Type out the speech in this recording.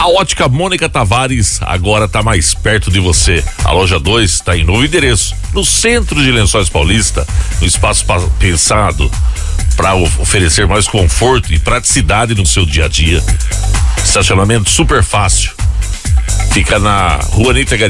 A Ótica Mônica Tavares agora está mais perto de você. A loja 2 está em novo endereço, no centro de Lençóis Paulista, no espaço pensado para oferecer mais conforto e praticidade no seu dia a dia. Estacionamento super fácil. Fica na Rua Anitta